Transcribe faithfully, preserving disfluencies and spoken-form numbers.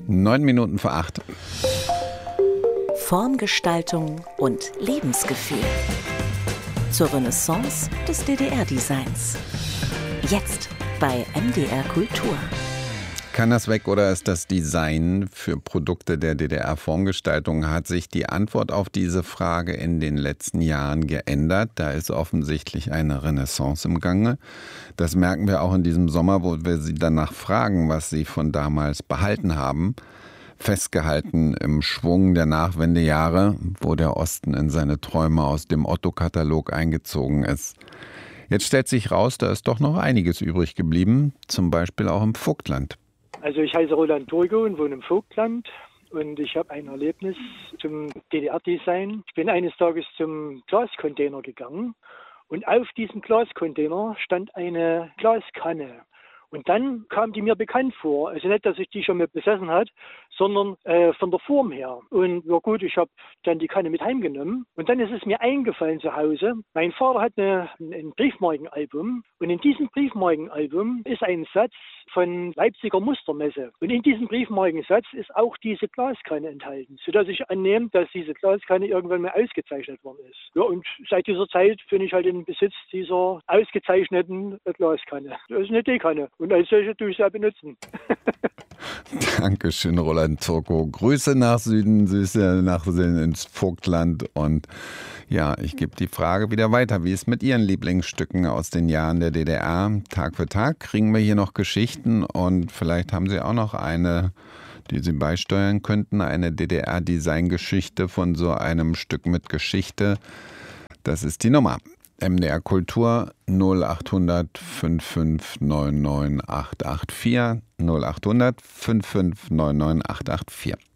Neun Minuten vor acht. Formgestaltung und Lebensgefühl. Zur Renaissance des D D R-Designs. Jetzt bei M D R Kultur. Kann das weg oder ist das Design für Produkte der D D R-Formgestaltung? Hat sich die Antwort auf diese Frage in den letzten Jahren geändert? Da ist offensichtlich eine Renaissance im Gange. Das merken wir auch in diesem Sommer, wo wir Sie danach fragen, was Sie von damals behalten haben. Festgehalten im Schwung der Nachwendejahre, wo der Osten in seine Träume aus dem Otto-Katalog eingezogen ist. Jetzt stellt sich raus, da ist doch noch einiges übrig geblieben, zum Beispiel auch im Vogtland. Also ich heiße Roland Turgo und wohne im Vogtland und ich habe ein Erlebnis zum D D R-Design. Ich bin eines Tages zum Glascontainer gegangen und auf diesem Glascontainer stand eine Glaskanne. Und dann kam die mir bekannt vor. Also nicht, dass ich die schon mal besessen hat, sondern äh, von der Form her. Und ja gut, ich habe dann die Kanne mit heimgenommen. Und dann ist es mir eingefallen zu Hause. Mein Vater hat eine, ein Briefmarkenalbum. Und in diesem Briefmarkenalbum ist ein Satz von Leipziger Mustermesse. Und in diesem Briefmarkensatz ist auch diese Glaskanne enthalten. Sodass ich annehme, dass diese Glaskanne irgendwann mal ausgezeichnet worden ist. Ja, und seit dieser Zeit bin ich halt in Besitz dieser ausgezeichneten Glaskanne. Das ist eine Teekanne. Und als solche tue ich sie benutzen. Dankeschön, Roland Turko. Grüße nach Süden, Süße nach Süden ins Vogtland. Und ja, ich gebe die Frage wieder weiter. Wie ist mit Ihren Lieblingsstücken aus den Jahren der D D R? Tag für Tag kriegen wir hier noch Geschichten und vielleicht haben Sie auch noch eine, die Sie beisteuern könnten, eine D D R-Design-Geschichte von so einem Stück mit Geschichte. Das ist die Nummer. M D R Kultur null acht hundert fünf fünf neun neun acht acht vier null acht hundert fünf fünf neun neun acht acht vier.